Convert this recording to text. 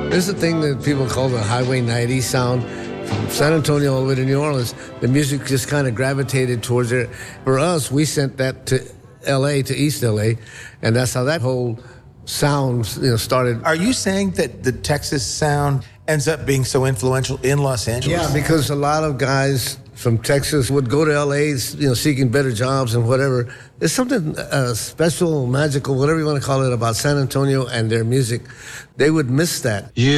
There's a thing that people call the Highway 90 sound. From San Antonio all the way to New Orleans, the music just kind of gravitated towards it. For us, we sent that to L.A., to East L.A., and that's how that whole sound started. Are you saying that the Texas sound ends up being so influential in Los Angeles? Yeah, because a lot of guys from Texas would go to L.A., seeking better jobs and whatever. There's something special, magical, whatever you want to call it, about San Antonio and their music. They would miss that.